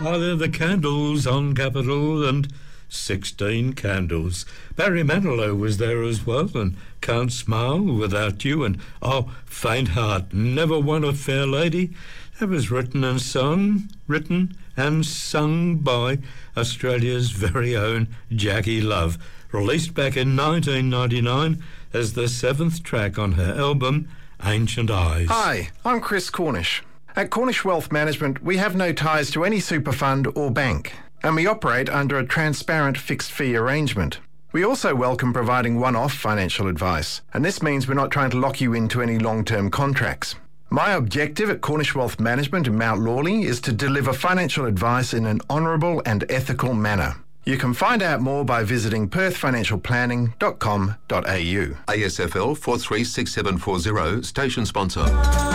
Are there the candles on Capitol and 16 candles? Barry Manilow was there as well, and Can't Smile Without You, and Oh, Faint Heart, Never Won a Fair Lady. That was written and sung by Australia's very own Jackie Love, released back in 1999 as the 7th track on her album Ancient Eyes. Hi, I'm Chris Cornish. At Cornish Wealth Management, we have no ties to any super fund or bank, and we operate under a transparent fixed fee arrangement. We also welcome providing one-off financial advice, and this means we're not trying to lock you into any long-term contracts. My objective at Cornish Wealth Management in Mount Lawley is to deliver financial advice in an honourable and ethical manner. You can find out more by visiting perthfinancialplanning.com.au. ASFL 436740, station sponsor.